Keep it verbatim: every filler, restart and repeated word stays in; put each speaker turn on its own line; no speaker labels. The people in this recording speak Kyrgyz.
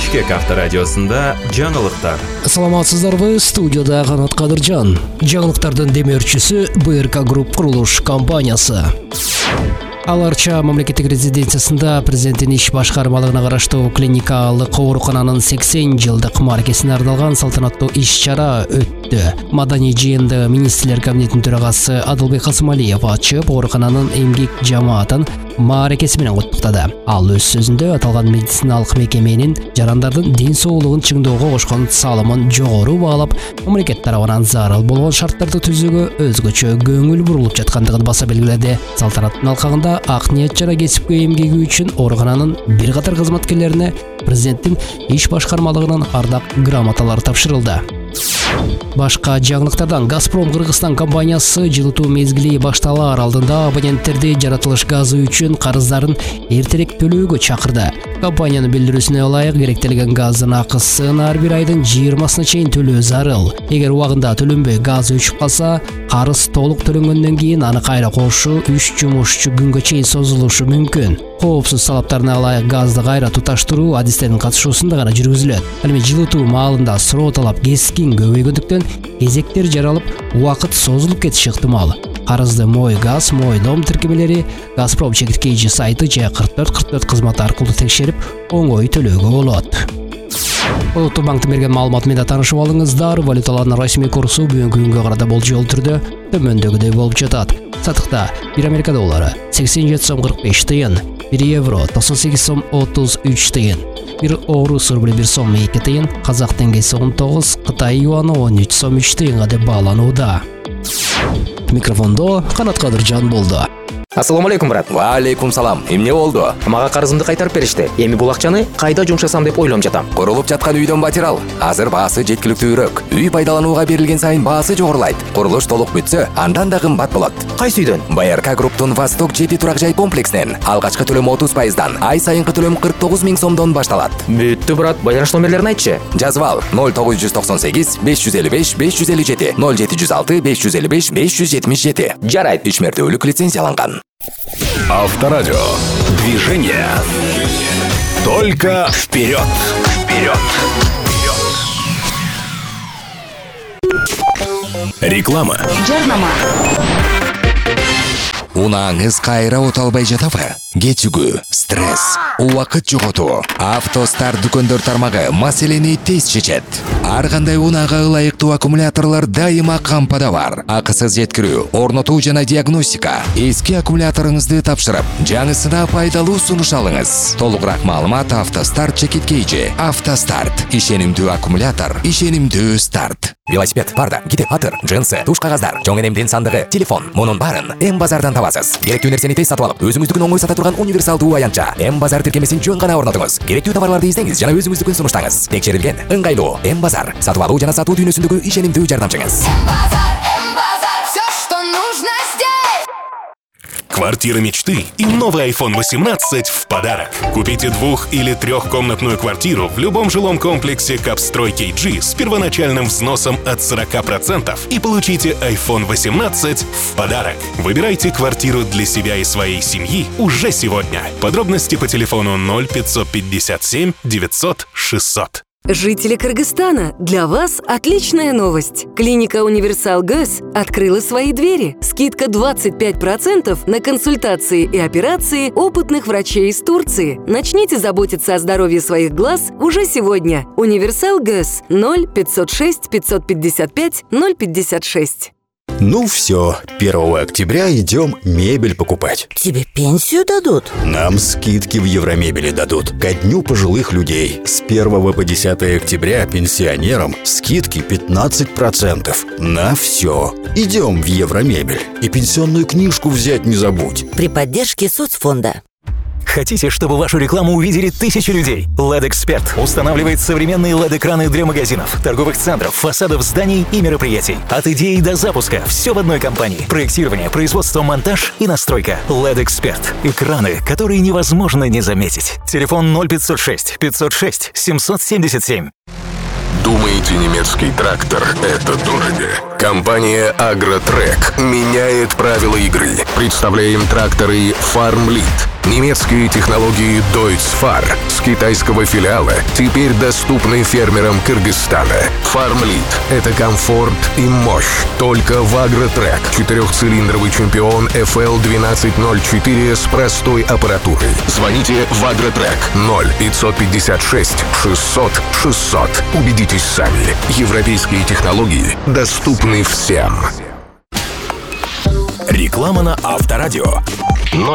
Бишкек авторадиосында жаңылыктар.
Саламатсыздарбы, студияда Канат Кадыржан. Жаңылыктардын демөөрчүсү бэ эр ка Групп курулуш компаниясы. Аларча мамлекеттик резиденциясында президенттин иш башкармалыгына караштуу клиникалык оорукананын сексен жылдык мааракесине арналган салтанаттуу иш-чара өттү. Маданий жыйынды министрлер кабинетинин төрагасы Адылбек Касымалиев ачып, оорукананын эмгек жамаатын мааракеси менен куттуктады. Ал өз сөзүндө аталган медициналык мекеменин жарандардын ден соолугун чыңдоого кошкон салымын жогору баалап, мамлекет тарабынан зарыл болгон шарттарды түзүүгө өзгөчө көңүл бурулуп жаткандыгын баса белгиледи. Салтанаттын алкагында ак ниет жана кесипкөй эмгеги үчүн оорукананын бир катар кызматкерлерине президенттин иш башкармалыгынын ардак грамоталары тапшырылды. Башка жаңылыктардан Газпром Кыргызстан компаниясы жылытуу мезгили башталаар алдында абоненттерди жаратылыш газы үчүн карыздарын эртерээк төлөөгө чакырды. Компаниянын билдирүүсүнө ылайык, керектелген газдын акысын ар бир айдын жыйырмасына чейин төлөө зарыл. Эгер убагында төлөнбөй газ өчүп калса, карыз толук төлөнгөндөн кийин аны кайра кошуу үч жумушчу күнгө чейин созулушу мүмкүн. Коопсуз талаптарына ылайык газды кайра туташтыруу адистердин катышуусунда гана жүргүзүлөт. Ал эми жылытуу маалында суроо талап кескин көбөйгөндүктөн кезектер жаралып, убакыт созулуп кетиши ыктымал. Карызды Мой газ, Мой дом тиркемелери, Газпром чекиткейчи сайты же кырк төрт кырк төрт кызматы аркылуу текшерип, оңой төлөөгө болот. Улуттук банктын берген маалыматы менен таанышып алыңыздар. Валюталардын расмий курсу бүгүнкү күнгө карата болжол түрдө төмөндөгүдөй болуп жатат. Сатыкта бир Америка доллары сексен жети сом кырк беш тыйын, бир евро токсон сегиз сом отуз үч тыйын, бир орус рубли бир сом эки тыйын, казак теңгеси он тогуз, Кытай юаны он үч сом үч тыйынга деп бааланууда. Микрофондо Канат Кадыржан болду.
Ассаламу алейкум, брат.
Ва алейкум салам. Эмне болду?
Мага карызымды кайтарып беришти. Эми бул акчаны кайда жумшасам деп ойлонуп жатам.
Курулуп жаткан үйдөн материал. Азыр баасы жеткиликтүүрөөк. Үй пайдаланууга берилген сайын баасы жогорулайт. Курулуш толук бүтсө, андан да кымбат болот.
Кайсы үйдөн?
бэ эр ка Групптун Восток жети турак жай комплексинен алгачкы төлөм отуз пайыздан, ай сайынкы төлөм кырк тогуз миң сомдон башталат.
Бүттү, брат. Байланыш номерлерин айтчы.
Жазып ал: ноль тогуз жүз токсон сегиз беш жүз элүү беш беш жүз элүү жети, ноль жети жүз алты беш жүз элүү беш беш жүз жетимиш жети.
Жарайт.
Үч мертөлүк лицензияланган.
Авторадио. Движение. Только вперед. Вперед. Реклама.
Жарнама.
Унааңыз кайра оталбай жатабы? Кетүүгү, стресс, убакыт жоготуу. Автостар дүкөндөр тармагы маселени тез чечет. Ар кандай унаага ылайыктуу аккумуляторлор дайыма кампада бар. Акысыз жеткирүү, орнотуу жана диагностика. Эски аккумуляторуңузду тапшырып, жаңысына пайдалуу сунуш алыңыз. Толугураак маалымат Автостарт чекиткейчи. Автостарт. Ишенимдүү аккумулятор, ишенимдүү старт. Велосипед, парда, китеп, атыр, джинсы, туш кагаздар, чоң энемдин сандыгы, телефон, мунун баарын М базардан табасыз. Керектүү нерсени тез сатып алып, өзүңүздүкүн оңой сата турган универсалдуу аянтча. М базар тиркемесин жөн гана орнотуңуз. Керектүү товарларды издеңиз жана өзүңүздүкүн сунуштаңыз. Текшерилген, ыңгайлуу М базар. Сатып алуу жана сатуу дүйнөсүндөгү ишенимдүү жардамчыңыз.
Квартира мечты и новый айфон восемнадцать в подарок. Купите двух- или трехкомнатную квартиру в любом жилом комплексе Капстрой кей джи с первоначальным взносом от сорок процентов и получите айфон восемнадцать в подарок. Выбирайте квартиру для себя и своей семьи уже сегодня. Подробности по телефону ноль пятьсот пятьдесят семь девятьсот шестьсот.
Жители Кыргызстана, для вас отличная новость. Клиника Универсал ГЭС открыла свои двери. Скидка двадцать пять процентов на консультации и операции опытных врачей из Турции. Начните заботиться о здоровье своих глаз уже сегодня. Универсал ГЭС ноль пятьсот шесть пятьсот пятьдесят пять ноль пятьдесят шесть.
Ну все, первого октября идем мебель покупать.
Тебе пенсию дадут?
Нам скидки в Евромебели дадут ко дню пожилых людей. С первого по десятое октября пенсионерам скидки пятнадцать процентов на все. Идем в Евромебель. И пенсионную книжку взять не забудь.
При поддержке соцфонда.
Хотите, чтобы вашу рекламу увидели тысячи людей? эл и ди Эксперт устанавливает современные эл и ди-экраны для магазинов, торговых центров, фасадов зданий и мероприятий. От идеи до запуска все в одной компании. Проектирование, производство, монтаж и настройка. эл и ди Эксперт. Экраны, которые невозможно не заметить. Телефон ноль пятьсот шесть пятьсот шесть семьсот семьдесят семь.
Думаете, немецкий трактор – это дорого? Компания «Агротрек» меняет правила игры. Представляем тракторы «Фармлит». Немецкие технологии Deutz-Fahr с китайского филиала теперь доступны фермерам Кыргызстана. «Фармлит» — это комфорт и мощь. Только в «Агротрек» четырехцилиндровый чемпион эф эл двенадцать ноль четыре с простой аппаратурой. Звоните в «Агротрек» ноль пятьсот пятьдесят шесть шестьсот шестьсот. Убедитесь сами. Европейские технологии доступны всем.
Реклама на Авторадио.
Номер